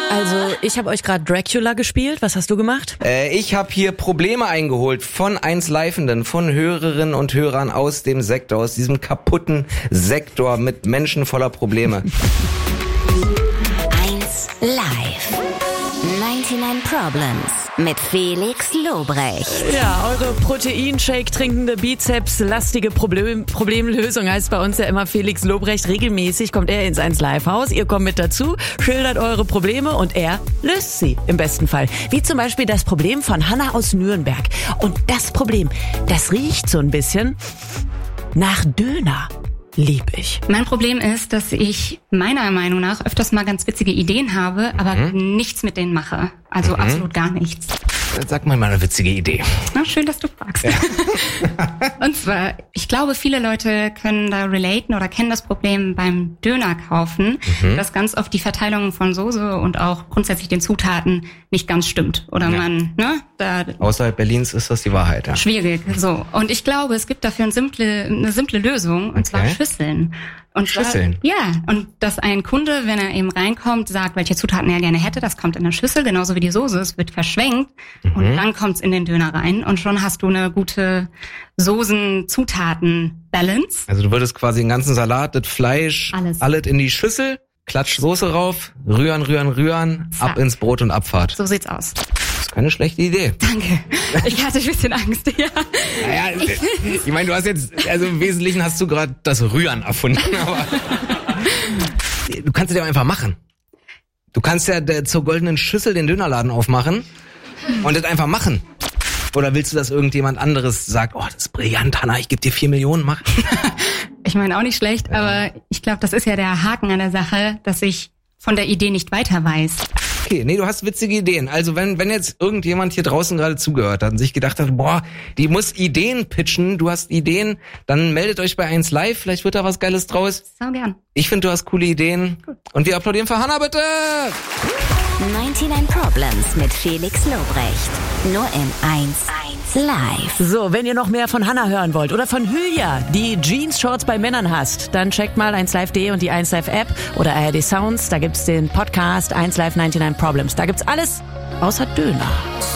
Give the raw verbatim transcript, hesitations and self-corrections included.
Also, ich habe euch gerade Dracula gespielt. Was hast du gemacht? Äh, ich habe hier Probleme eingeholt von eins Livenden, von Hörerinnen und Hörern aus dem Sektor, aus diesem kaputten Sektor mit Menschen voller Probleme. eins Live. neunundneunzig Problems mit Felix Lobrecht. Ja, eure Proteinshake trinkende, bizepslastige Problem Problemlösung heißt bei uns ja immer Felix Lobrecht. Regelmäßig kommt er ins eins Live Haus, ihr kommt mit dazu, schildert eure Probleme und er löst sie im besten Fall. Wie zum Beispiel das Problem von Hanna aus Nürnberg. Und das Problem, das riecht so ein bisschen nach Döner. Lieb ich. Mein Problem ist, dass ich meiner Meinung nach öfters mal ganz witzige Ideen habe, aber mhm. nichts mit denen mache. Also mhm. absolut gar nichts. Sag mal mal eine witzige Idee. Na, schön, dass du fragst. Ja. Und zwar, ich glaube, viele Leute können da relaten oder kennen das Problem beim Döner kaufen, mhm. dass ganz oft die Verteilung von Soße und auch grundsätzlich den Zutaten nicht ganz stimmt. Oder ja. man, ne, da... Außerhalb Berlins ist das die Wahrheit, ja. Schwierig, so. Und ich glaube, es gibt dafür eine simple, eine simple Lösung, und okay. zwar Schüsseln. Und Schüsseln? Zwar, ja, und dass ein Kunde, wenn er eben reinkommt, sagt, welche Zutaten er gerne hätte, das kommt in eine Schüssel, genauso wie die Soße, es wird verschwenkt mhm. und dann kommt's in den Döner rein und schon hast du eine gute Soßen-Zutaten-Balance. Also du würdest quasi den ganzen Salat, das Fleisch, alles, alles in die Schüssel, klatsch Soße rauf, rühren, rühren, rühren, Zack. Ab ins Brot und Abfahrt. So sieht's aus. Das ist keine schlechte Idee. Danke. Ich hatte ein bisschen Angst, ja. Naja, ich, ich meine, du hast jetzt, also im Wesentlichen hast du gerade das Rühren erfunden, aber du kannst es ja einfach machen. Du kannst ja der, zur goldenen Schüssel den Dönerladen aufmachen und das einfach machen. Oder willst du, dass irgendjemand anderes sagt, oh, das ist brillant, Hanna, ich gebe dir vier Millionen, mach. Ich meine auch nicht schlecht, ja. aber ich glaube, das ist ja der Haken an der Sache, dass ich von der Idee nicht weiter weiß. Okay, nee, du hast witzige Ideen. Also wenn wenn jetzt irgendjemand hier draußen gerade zugehört hat und sich gedacht hat, boah, die muss Ideen pitchen, du hast Ideen, dann meldet euch bei eins Live, vielleicht wird da was Geiles draus. Sau gern. Ich finde, du hast coole Ideen. Gut. Und wir applaudieren für Hanna, bitte! neunundneunzig Problems mit Felix Lobrecht. Nur im eins Live. So, wenn ihr noch mehr von Hanna hören wollt oder von Hülya, die Jeans-Shorts bei Männern hasst, dann checkt mal eins live punkt de und die eins Live App oder A R D Sounds. Da gibt's den Podcast eins Live neunundneunzig Problems. Da gibt's alles außer Döner.